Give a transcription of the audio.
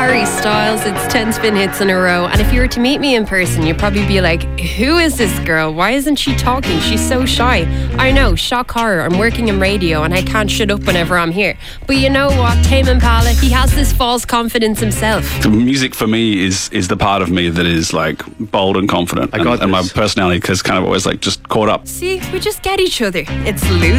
Harry Styles, it's 10 spin hits in a row. And if you were to meet me in person, you'd probably be like, who is this girl? Why isn't she talking? She's so shy. I know, shock horror. I'm working in radio and I can't shut up whenever I'm here. But you know what? Tame Impala, he has this false confidence himself. The music for me is the part of me that is like bold and confident. And my personality is kind of always like just caught up. See, we just get each other. It's loose.